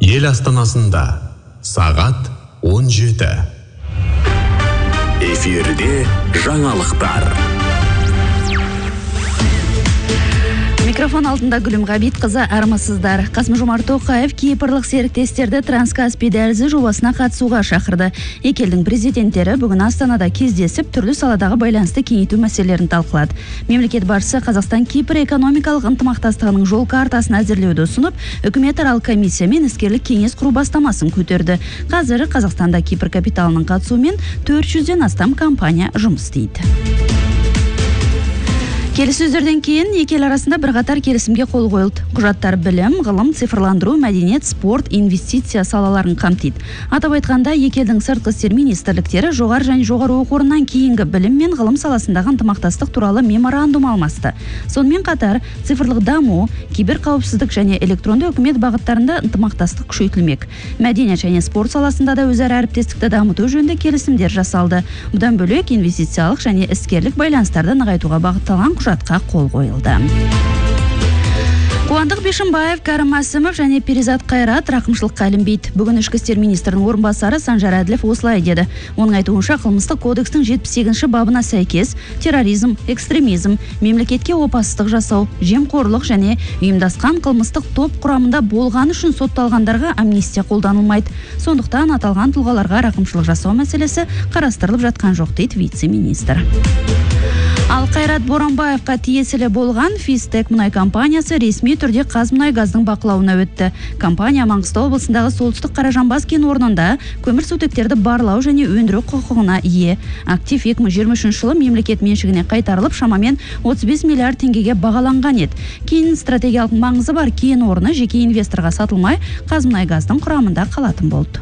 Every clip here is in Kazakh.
ел астанасында сағат 17. Эфирде жаңалықтар. Микрофон алдында Гүлім Ғабитқызы, армысыздар. Қасым-Жомарт Тоқаев Кипрлық серіктестерді Транскаспий дәлізі жобасына қатысуға шақырды. Екі елдің президенттері бүгін Астанада кездесіп, түрлі саладағы байланысты кеңейту мәселелерін талқылады. Мемлекет басшысы Қазақстан-Кипр экономикалық ынтымақтастығының жол картасын әзірлеуді ұсынып, үкіметаралық комиссия мен іскерлік кеңес құру бастамасын көтерді. Қазір Қазақстанда Кипр капиталының қатысуымен 400-ден астам компания жұмыс істейді. Келіссөздерден кейін екі ел арасында бірқатар келісімге қол қойылды. Құжаттар білім, ғылым, цифрландыру, мәдениет, спорт, инвестиция салаларын қамтиды. Атап айтқанда, екі елдің сыртқы істер министрліктері жоғары және жоғары оқу орнынан кейінгі білім мен ғылым саласындағы ынтымақтастық туралы меморандум алмасты. Сонымен қатар, цифрлық даму, киберқауіпсіздік және электронды үкімет бағыттарында ынтымақтастық күшейтілмек. Мәдениет және спорт саласында да өзара әріптестікті дамыту жөнінде келісімдер жасалды. Бұдан бөлек инвестициялық және іскерлік байланыстарды нығайтуға бағытталған құжатқа қол қойылды. Қуандық Бишімбаев, Кәрім Мәсімов және Перизат Қайрат рақымшылыққа ілінбейді. Бүгін ішкі істер министрінің орынбасары Санжар Әділов осылай деді. Оның айтуынша қылмыстық кодекстің 78-ші бабына сәйкес терроризм, экстремизм, мемлекетке опасыздық жасау, жемқорлық және ұйымдасқан қылмыстық топ құрамында болған үшін сотталғандарға амнистия қолданылмайды. Сондықтан аталған тұлғаларға рақымшылық жасау мәселесі қарастырылып жатқан жоқ дейді вице-министр. Ал Қайрат Боранбаевқа тиесілі болған Фистек мұнай компаниясы ресми түрде Қазмұнайгаздың бақылауына өтті. Компания Маңғыстау облысындағы солтүстік Қаражанбас кен орнында көмірсутектерді барлау және өндіру құқығына ие. Актив 2023 жылы мемлекет меншігіне қайтарылып, шамамен 35 миллиард теңгеге бағаланған еді. Кейін стратегиялық маңызы бар кен орны жеке инвесторға сатылмай, Қазмұнайгаздың құрамында қалатын болды.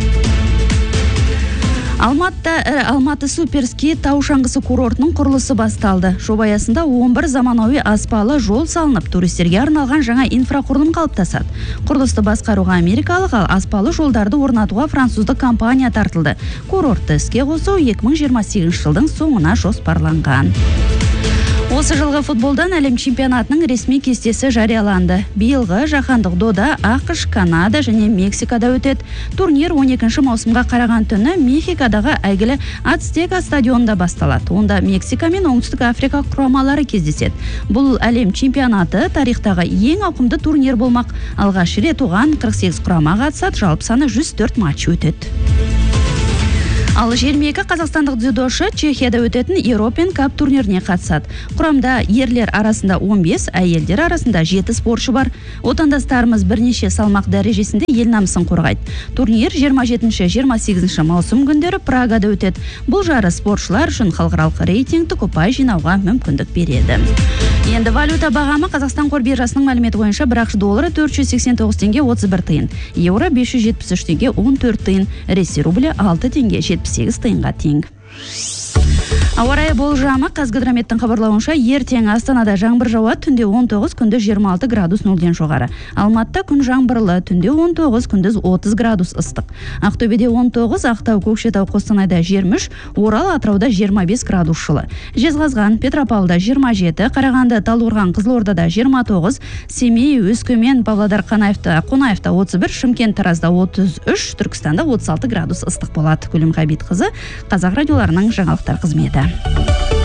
Алматы Суперский тау шаңғысы курортының құрылысы басталды. Жоба аясында 11 заманауи аспалы жол салынып, туристерге арналған жаңа инфрақұрылым қалыптасады. Құрылысты басқаруға америкалық, ал аспалы жолдарды орнатуға француздық компания тартылды. Курортты іске қосу 2028 жылдың соңына жоспарланған. Осы жылғы футболдан әлем чемпионатының ресми кестесі жарияланды. Биылғы жаһандық дода ақш, Канада және Мексикада өтеді. Турнир 12 маусымға қараған түні Мехикодағы әйгілі Ацтека стадионында басталады. Онда Мексика мен Оңтүстік Африка құрамалары кездеседі. Бұл әлем чемпионаты тарихтағы ең ауқымды турнир болмақ. Алғаш рет оған 48 құрама қатысады, жалпы саны 104 матч өтеді. Ал 22 қазақстандық дзюдошы Чехияда өтетін European Cup турниріне қатысады. Құрамда ерлер арасында 15, әйелдер арасында 7 спортшы бар. Отандастарымыз бірнеше салмақ дәрежесінде ел намысын қорғайды. Турнир 27-28 маусым күндері Прагада өтеді. Бұл жарыс спортшылар үшін халықаралық рейтингтік ұпай жинауға мүмкіндік береді. Енді валюта бағамы Қазақстан қор биржасының мәліметі бойынша бір ақш доллары 489 теңге 31 тиын, еуро 573 теңге 14 тиын, Ресей рублі 6 теңге 78 тиынға тең. Ауа райы болжамы Қазгидрометтің хабарлауынша ертең Астанада жаңбыр жауады, түнде 19, күндіз 26 градус 0-ден жоғары. Алматыда күн жаңбырлы, түнде 19, күндіз 30 градус ыстық. Ақтөбеде 19, Ақтау, Көкшетау, Қостанайда 23, Орал, Атырауда 25 градус жылы. Жезқазған, Петропавлда 27, Қарағанды, Талдықорған, Қызылордада 29, Семей, Өскемен, Павлодар, Қонаевта 31, Шымкент, Таразда 33, Түркістанда 36 градус ыстық болады. Гүлім Ғабитқызы, Қазақ радиоларының жаңалықтар қызметі.